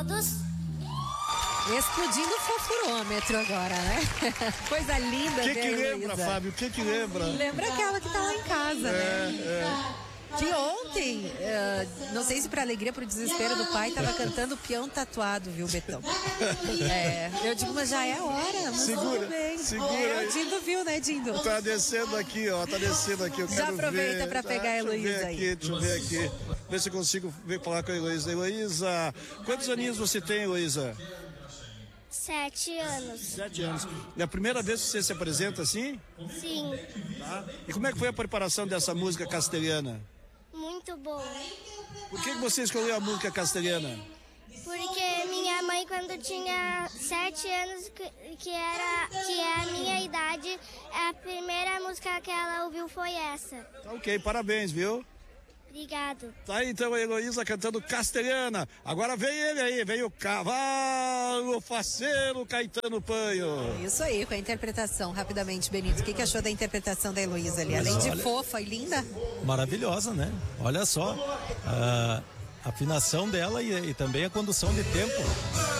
todos. Explodindo o fofurômetro agora, né? Coisa linda. O que lembra, Fábio? O que lembra? Lembra aquela que tá lá em casa, né? Que ontem, não sei se pra alegria, pro desespero do pai, tava cantando Peão Tatuado, viu, Betão? Eu digo, mas já é a hora, mas tudo bem. Segura. O Dindo viu, né, Dindo? Tá descendo aqui, ó, Eu já aproveita ver. pra pegar a Heloísa aí. Deixa eu ver aqui. Ver se eu consigo falar com a Heloísa. Heloísa, quantos aninhos você tem, Heloísa? 7 anos. 7 anos. É a primeira vez que você se apresenta assim? Sim. Tá. E como é que foi a preparação dessa música castelhana? Muito bom. Por que você escolheu a música castelhana? Porque minha mãe, quando tinha 7 anos, que é a minha idade, a primeira música que ela ouviu foi essa. Tá, ok, parabéns, viu? Obrigado. Tá aí então a Heloísa cantando castelhana. Agora vem ele aí, vem o cavalo faceiro Caetano Panho. Isso aí, com a interpretação, rapidamente, Benito. O que achou da interpretação da Heloísa ali? Além de fofa e linda? Maravilhosa, né? Olha só, a afinação dela e também a condução de tempo.